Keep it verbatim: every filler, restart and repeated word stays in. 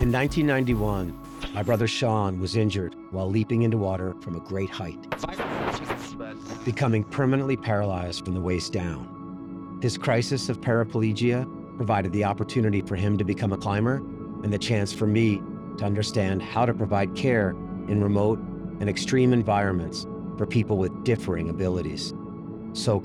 In nineteen ninety-one, my brother Sean was injured while leaping into water from a great height, becoming permanently paralyzed from the waist down. His crisis of paraplegia provided the opportunity for him to become a climber and the chance for me to understand how to provide care in remote and extreme environments for people with differing abilities. So